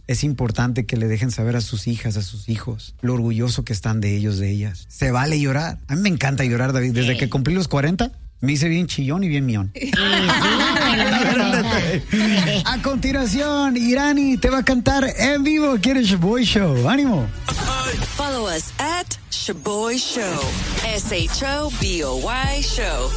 es importante que le dejen saber a sus hijas, a sus hijos, lo orgulloso que están de ellos, de ellas. Se vale llorar. A mí me encanta llorar, David. Desde que cumplí los 40, me hice bien chillón y bien mión. A continuación, Irani te va a cantar en vivo aquí en el Shaboy Show. ¡Ánimo! Follow us at Shaboy Show. SHOBOY Show.